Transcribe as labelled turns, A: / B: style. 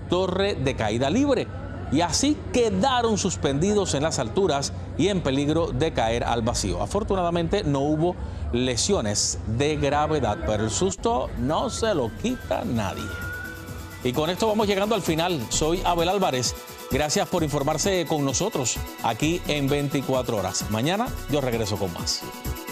A: torre de caída libre y así quedaron suspendidos en las alturas y en peligro de caer al vacío. Afortunadamente no hubo lesiones de gravedad, pero el susto no se lo quita nadie. Y con esto vamos llegando al final. Soy Abel Álvarez. Gracias por informarse con nosotros aquí en 24 horas. Mañana yo regreso con más.